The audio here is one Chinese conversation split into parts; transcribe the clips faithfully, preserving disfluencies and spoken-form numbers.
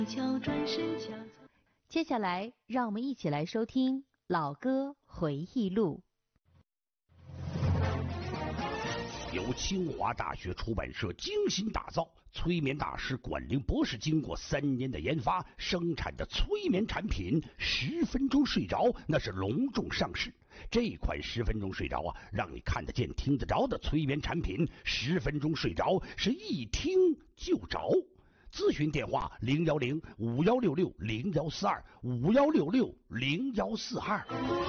接下来，让我们一起来收听老歌回忆录。 由清华大学出版社精心打造，催眠大师管灵博士经过三年的研发生产的催眠产品十分钟睡着，那是隆重上市。这款十分钟睡着啊，让你看得见听得着的催眠产品十分钟睡着是一听就着。咨询电话零幺零五幺六六零幺四二五幺六六零幺四二。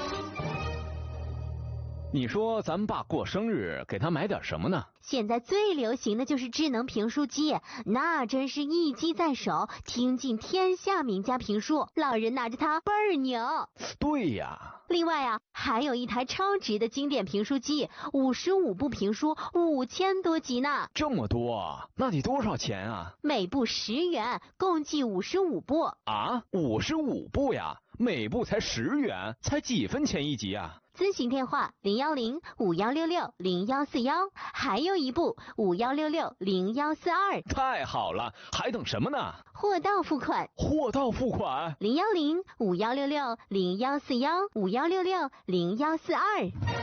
你说咱们爸过生日给他买点什么呢？ 现在最流行的就是智能评书机，那真是一机在手，听尽天下名家评书，老人拿着它倍儿牛。 对呀。 另外啊，还有一台超值的经典评书机，五十五部评书，五千多集呢。 这么多，那得多少钱啊？ 每部十元，共计五十五部。 啊，五十五部呀？每部才十元，才几分钱一集啊？ 咨询电话零幺零五幺六六零幺四幺，还有一部五幺六六零幺四二。 太好了，还等什么呢？ 货到付款。 货到付款。 零幺零五幺六六零幺四幺五幺六六零幺四二。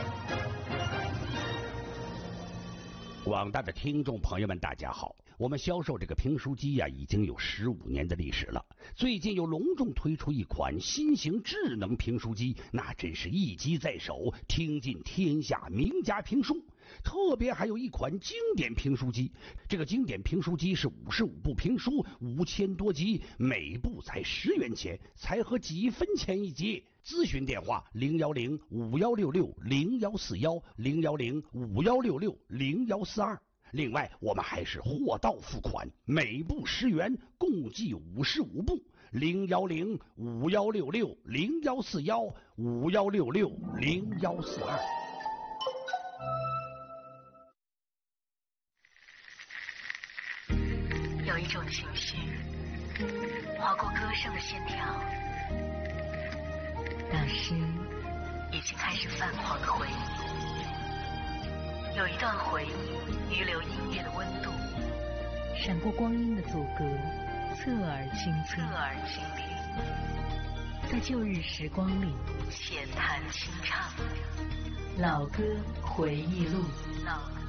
广大的听众朋友们，大家好！我们销售这个评书机呀、啊，已经有十五年的历史了。最近又隆重推出一款新型智能评书机，那真是一机在手，听尽天下名家评书。特别还有一款经典评书机，这个经典评书机是五十五部评书，五千多集，每部才十元钱，才合几分钱一集。咨询电话零幺零五幺六六零幺四幺零幺零五幺六六零幺四二。另外，我们还是货到付款，每部十元，共计五十五部。零幺零五幺六六零幺四幺五幺六六零幺四二。 有一种情绪划过歌声的线条，那是已经开始泛黄的回忆。有一段回忆遗留音乐的温度， 闪过光阴的阻隔，侧耳倾听， 侧耳倾听， 在旧日时光里浅谈轻唱， 老歌回忆录。 老歌